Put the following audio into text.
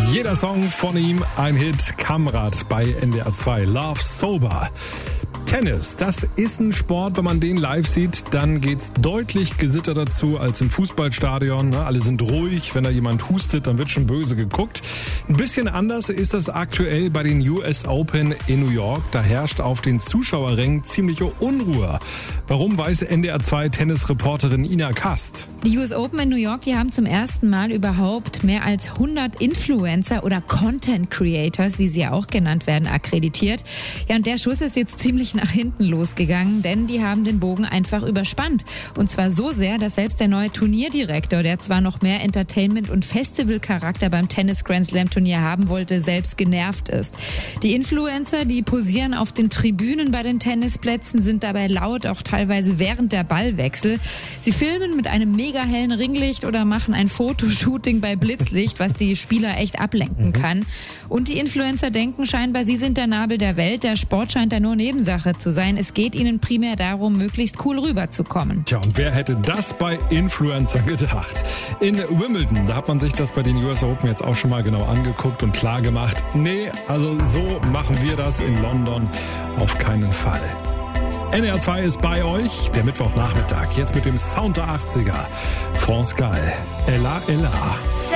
Jeder Song von ihm ein Hit. Kamrat bei NDR 2. Love Sober. Tennis, das ist ein Sport, wenn man den live sieht, dann geht's deutlich gesitterter zu als im Fußballstadion. Alle sind ruhig, wenn da jemand hustet, dann wird schon böse geguckt. Ein bisschen anders ist das aktuell bei den US Open in New York. Da herrscht auf den Zuschauerrängen ziemliche Unruhe. Warum, weiß NDR 2 Tennisreporterin Ina Kast. Die US Open in New York, die haben zum ersten Mal überhaupt mehr als 100 Influencer oder Content Creators, wie sie ja auch genannt werden, akkreditiert. Ja, und der Schuss ist jetzt ziemlich nach hinten losgegangen, denn die haben den Bogen einfach überspannt. Und zwar so sehr, dass selbst der neue Turnierdirektor, der zwar noch mehr Entertainment- und Festival-Charakter beim Tennis-Grand-Slam-Turnier haben wollte, selbst genervt ist. Die Influencer, die posieren auf den Tribünen bei den Tennisplätzen, sind dabei laut, auch teilweise während der Ballwechsel. Sie filmen mit einem mega hellen Ringlicht oder machen ein Fotoshooting bei Blitzlicht, was die Spieler echt ablenken kann. Und die Influencer denken scheinbar, sie sind der Nabel der Welt. Der Sport scheint da nur Nebensache zu sein. Es geht ihnen primär darum, möglichst cool rüberzukommen. Tja, und wer hätte das bei Influencern gedacht? In Wimbledon, da hat man sich das bei den US Open jetzt auch schon mal genau angeguckt und klar gemacht, nee, also so machen wir das in London auf keinen Fall. NDR 2 ist bei euch, der Mittwochnachmittag, jetzt mit dem Sound der 80er. France Gall, Ella Ella.